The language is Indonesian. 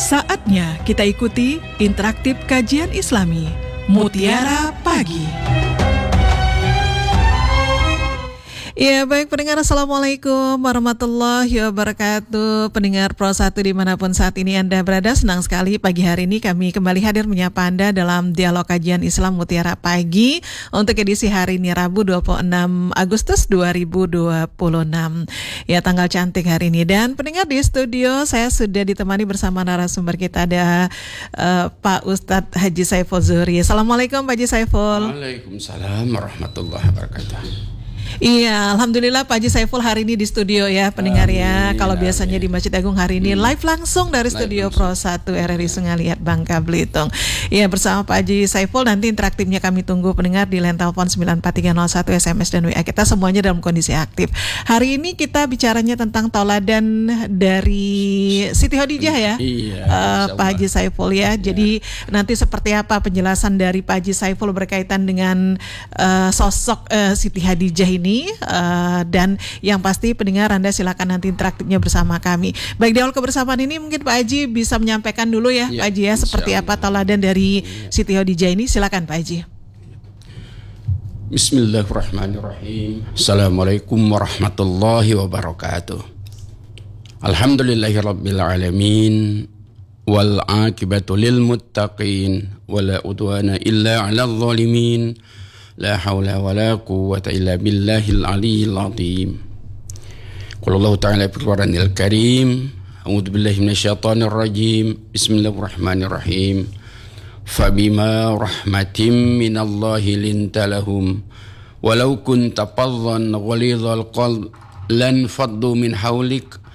Saatnya kita ikuti interaktif kajian Islami Mutiara Pagi. Ya baik pendengar, Assalamualaikum warahmatullahi wabarakatuh. Pendengar Pro 1 dimanapun saat ini Anda berada, senang sekali pagi hari ini kami kembali hadir menyapa Anda dalam dialog kajian Islam Mutiara Pagi untuk edisi hari ini Rabu 26 Agustus 2026. Ya, tanggal cantik hari ini. Dan pendengar, di studio saya sudah ditemani bersama narasumber kita, ada Pak Ustadz Haji Saiful Zuhri. Assalamualaikum Pak Haji Saiful. Waalaikumsalam warahmatullahi wabarakatuh. Iya, Alhamdulillah Pak Haji Saiful hari ini di studio ya pendengar ya. Kalau biasanya di Masjid Agung, hari ini live langsung dari studio Pro 1 RRI Sungaliat Bangka Belitung. Iya, bersama Pak Haji Saiful, nanti interaktifnya kami tunggu pendengar di line telepon 94301, SMS dan WA kita semuanya dalam kondisi aktif. Hari ini kita bicaranya tentang tauladan dari Siti Khadijah ya. Iya, Pak Haji Saiful ya. Jadi nanti seperti apa penjelasan dari Pak Haji Saiful berkaitan dengan sosok Siti Khadijah ini, dan yang pasti pendengar Anda silakan nanti interaktifnya bersama kami. Baik, di awal kebersamaan ini mungkin Pak Haji bisa menyampaikan dulu ya, Pak Haji ya, seperti apa tauladan dari Siti Khadijah ini. Silakan Pak Haji. Bismillahirrahmanirrahim. Assalamualaikum warahmatullahi wabarakatuh. Alhamdulillahirabbil alamin wal aqibatu lil muttaqin wala udwana illa 'alal zalimin. La haula wa la quwwata illa billahil aliyyil azim. Qul Allah ta'ala fil Qur'anil Karim, a'udzu billahi minasyaitonir rajim. Bismillahirrahmanirrahim. Fabima rahmatin minallahi linta lahum walau kunta faddan ghalidhal qalb lan faddu min hawlik